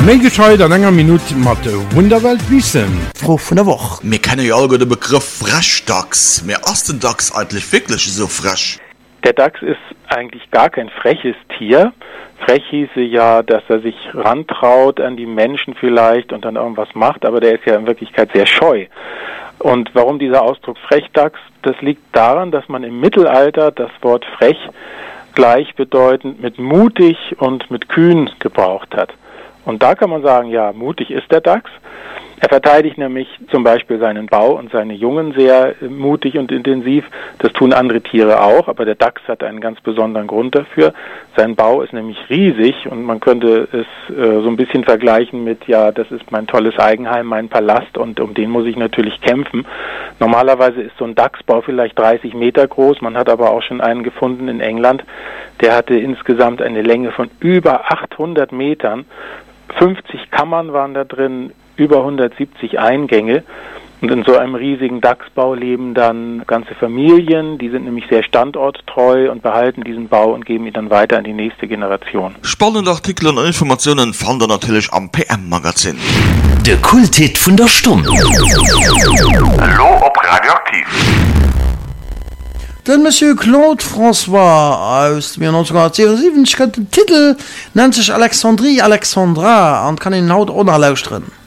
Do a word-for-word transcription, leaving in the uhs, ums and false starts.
Méigescheit an enger Minute mat de Wunderwelt wissen. Frau vun der Woch. Mir kenne ja all den Begriff Frechdachs. Mir ass den Dachs eigentlich wirklich so frech. Der Dachs ist eigentlich gar kein freches Tier. Frech hieße ja, dass er sich rantraut an die Menschen vielleicht und dann irgendwas macht, aber der ist ja in Wirklichkeit sehr scheu. Und warum dieser Ausdruck Frechdachs? Das liegt daran, dass man im Mittelalter das Wort frech gleichbedeutend mit mutig und mit kühn gebraucht hat. Und da kann man sagen, ja, mutig ist der Dachs. Er verteidigt nämlich zum Beispiel seinen Bau und seine Jungen sehr mutig und intensiv. Das tun andere Tiere auch, aber der Dachs hat einen ganz besonderen Grund dafür. Sein Bau ist nämlich riesig und man könnte es äh, so ein bisschen vergleichen mit, ja, das ist mein tolles Eigenheim, mein Palast und um den muss ich natürlich kämpfen. Normalerweise ist so ein Dachsbau vielleicht dreißig Meter groß. Man hat aber auch schon einen gefunden in England. Der hatte insgesamt eine Länge von über achthundert Metern. fünfzig Kammern waren da drin, über hundertsiebzig Eingänge. Und in so einem riesigen Dachsbau leben dann ganze Familien, die sind nämlich sehr standorttreu und behalten diesen Bau und geben ihn dann weiter an die nächste Generation. Spannende Artikel und Informationen fand ihr natürlich am P M-Magazin. Der Kulthit von der Stunde. Hallo ob Radioaktiv. Den Monsieur Claude François aus neunzehnhundertsiebenundsiebzig, den Titel nennt sich Alexandrie Alexandra und kann ihn haut ohne lauschtren.